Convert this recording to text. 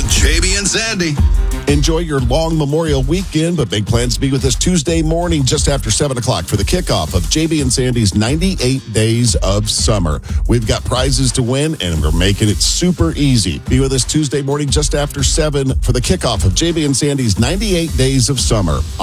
with JB and Sandy. Enjoy your long Memorial weekend, but make plans to be with us Tuesday morning just after 7 o'clock for the kickoff of JB and Sandy's 98 Days of Summer. We've got prizes to win, and we're making it super easy. Be with us Tuesday morning just after 7 for the kickoff of JB and Sandy's 98 Days of Summer.